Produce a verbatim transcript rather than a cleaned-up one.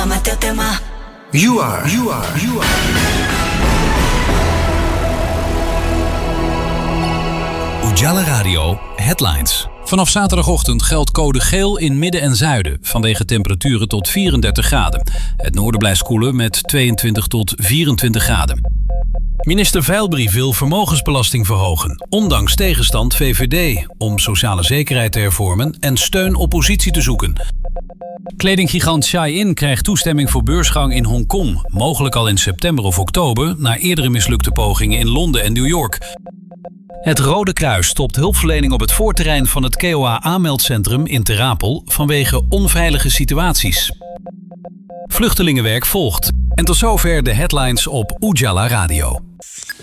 Mama teu tema. You are, you are, you are. Ujala Radio Headlines. Vanaf zaterdagochtend geldt code geel in midden en zuiden vanwege temperaturen tot vierendertig graden. Het noorden blijft koelen met tweeëntwintig tot vierentwintig graden. Minister Veilbrief wil vermogensbelasting verhogen, ondanks tegenstand V V D, om sociale zekerheid te hervormen en steun oppositie te zoeken. Kledinggigant Shein krijgt toestemming voor beursgang in Hongkong, mogelijk al in september of oktober, na eerdere mislukte pogingen in Londen en New York. Het Rode Kruis stopt hulpverlening op het voorterrein van het K O A-aanmeldcentrum in Ter Apel vanwege onveilige situaties. Vluchtelingenwerk volgt. En tot zover de headlines op Ujala Radio.